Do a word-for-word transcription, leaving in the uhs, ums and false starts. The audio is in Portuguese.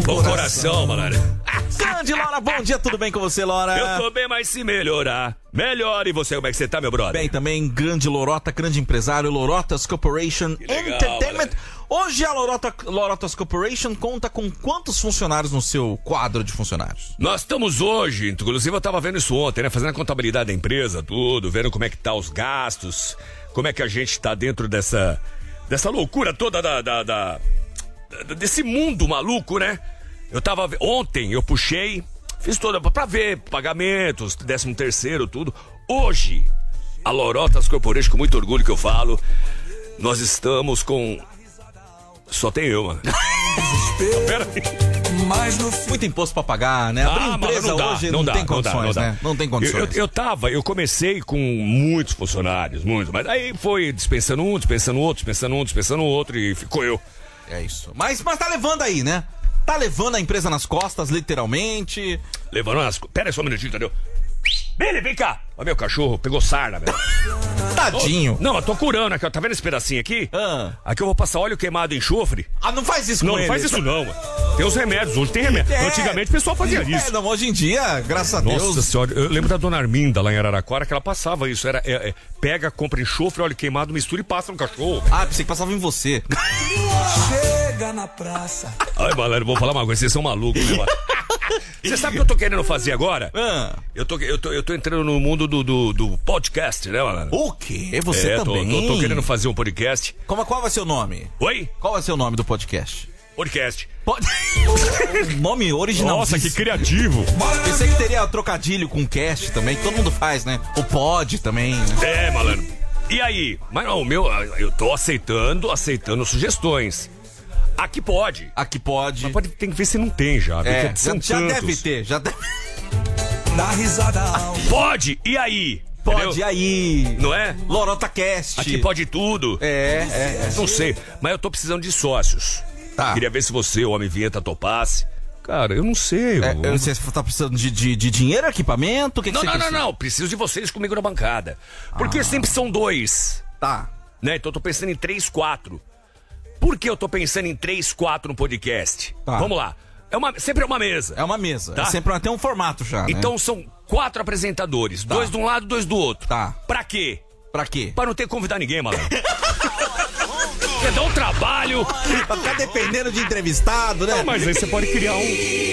Bom coração, malandro. Grande Lora, bom dia, tudo bem com você, Lora? Eu tô bem, mas se melhorar, melhor. E você, como é que você tá, meu brother? Bem também, grande Lorota, grande empresário, Lorotas Corporation legal, Entertainment. Hoje a Lorota, Lorotas Corporation conta com quantos funcionários no seu quadro de funcionários? Nós estamos hoje, inclusive eu tava vendo isso ontem, né? Fazendo a contabilidade da empresa, tudo, vendo como é que tá os gastos, como é que a gente tá dentro dessa, dessa loucura toda da, da, da, da desse mundo maluco, né? Eu tava, ontem eu puxei, fiz toda pra ver pagamentos, décimo terceiro, tudo. Hoje, a Lorotas Corporation, com muito orgulho que eu falo, nós estamos com... Só tem eu, mano. Pera aí. Muito imposto pra pagar, né? Abrir Ah, empresa não dá, hoje não não, dá, tem não dá, condições, não dá. né? Não tem condições. Eu, eu, eu tava, eu comecei com muitos funcionários, muitos, mas aí foi dispensando um, dispensando outro, dispensando um, dispensando outro e ficou eu. É isso. Mas, mas tá levando aí, né? Tá levando a empresa nas costas, literalmente. Levando nas... Pera aí só um minutinho, entendeu? Billy, vem cá! Ó, meu cachorro pegou sarna, velho. Tadinho. Oh, não, eu tô curando aqui, ó. Tá vendo esse pedacinho aqui? Ah. Aqui eu vou passar óleo queimado em enxofre. Ah, não faz isso Não, com não ele. faz isso não, mano. Tem os remédios, hoje tem remédio. É. Antigamente o pessoal fazia É, isso. não, hoje em dia, graças a Deus. Nossa senhora, eu lembro da dona Arminda lá em Araraquara que ela passava isso. Era é, é, pega, compra enxofre, óleo queimado, mistura e passa no cachorro. Ah, pensei que passava em você. Chega na praça. Ai, malandro, vou falar uma coisa, vocês são malucos, né, mano? Você sabe o que eu tô querendo fazer agora? Ah. Eu, tô, eu, tô, eu tô entrando no mundo do, do, do podcast, né, malandro? O quê? Você é, tô, também? tô, tô querendo fazer um podcast. Como, qual vai ser o nome? Oi? Qual vai ser o nome do podcast? Podcast. Pod... nome original. Nossa, que criativo. Pensei que teria trocadilho com cast também, que todo mundo faz, né? O pod também, né? É, malandro. E aí? Mas não, o meu, eu tô aceitando, aceitando sugestões. Aqui pode. Aqui pode. Mas pode, tem que ver se não tem já. É, porque são já, já tantos. deve ter, já deve... Dá risada alta. Pode, e aí? Pode, Entendeu? e aí? Não é? Lorota Cast. Aqui pode tudo. É, é, é. Não sei, mas eu tô precisando de sócios. Tá. Queria ver se você, o Homem Vinheta, topasse. Cara, eu não sei. É, eu... eu não sei se você tá precisando de, de, de dinheiro, equipamento, o que, que Não, você não, não, precisa? não. Preciso de vocês comigo na bancada. Porque Ah. sempre são dois. Tá. Né? Então eu tô pensando em três, quatro. Por que eu tô pensando em três, quatro no podcast? Tá. Vamos lá. É uma, sempre é uma mesa. É uma mesa. Tá. É sempre tem um formato já, né? Então são quatro apresentadores. Tá. Dois de um lado, dois do outro. Tá. Pra quê? Pra quê? Pra não ter que convidar ninguém, malandro. Porque dá um trabalho. Pra ficar dependendo de entrevistado, né? Mas aí você pode criar um...